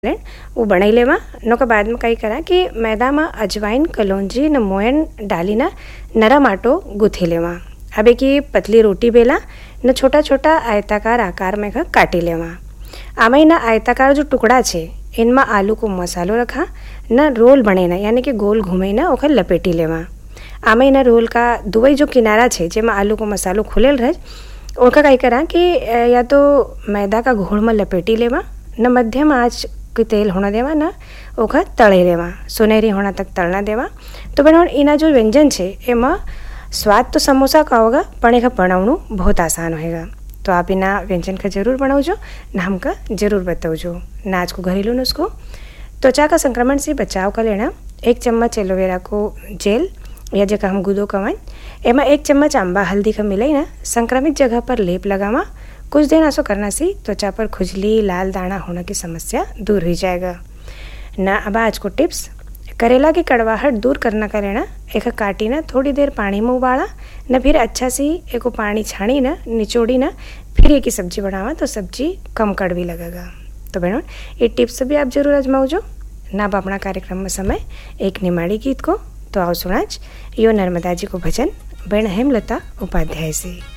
वो बनाई लेवा। नोका बाद में कई करा कि मैदा में अजवाइन कलौंजी न मोयन डाली ना नरम आटो गूँथी लेवा। अब एक पतली रोटी बेला न छोटा छोटा आयताकार आकार में काटी लेवा। आमाई ना आयताकार जो टुकड़ा छे इनमें आलू को मसालो रखा न रोल बनेना यानी कि गोल घूमे ना ओखर लपेटी लेवा। आमाई ना रोल का दुवई जो किनारा छे जेमा आलू को मसालो खुलेल रहे ओका कई करा कि या तो मैदा का घोल में लपेटी लेवा न मध्यम आँच के तेल होना देवा ना ओखर तळे लेवा, सुनहरी होना तक तलना देवा। तो बहनों इना जो व्यंजन छे एमा स्वाद तो समोसा का होगा पण एका बनावणु बहुत आसान होएगा। तो आप इना व्यंजन का जरूर बनाओजो ना हमका जरूर बताओजो। ना आज को घरेलू नुस्खो त्वचा का संक्रमण से बचाव का लेना 1 चम्मच एलोवेरा को जेल या जगह हम गुदो कवन एमा 1 चम्मच अम्बा हल्दी का मिलाई ना संक्रमित जगह पर लेप लगावा। कुछ दिन ऐसा करना से त्वचा पर खुजली लाल दाना होने की समस्या दूर हो जाएगा ना। अब आज को टिप्स करेला की कड़वाहट दूर करना का लेना एक काटी ना थोड़ी देर पानी में उबाला न फिर अच्छा से एक पानी छानी ना निचोड़ी ना फिर एक ही सब्जी बनावा तो सब्जी कम कड़वी लगेगा। तो बहनों ये टिप्स भी आप जरूर आजमाओ ना। अब अपना कार्यक्रम में समय एक निमाड़ी गीत को तो आओ सुनाज यो नर्मदा जी को भजन बहन हेमलता उपाध्याय से।